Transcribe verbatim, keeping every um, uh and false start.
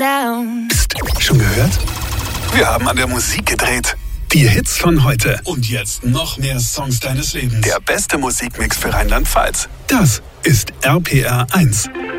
down. Psst, schon gehört? Wir haben an der Musik gedreht. Die Hits von heute. Und jetzt noch mehr Songs deines Lebens. Der beste Musikmix für Rheinland-Pfalz. Das ist R P R eins.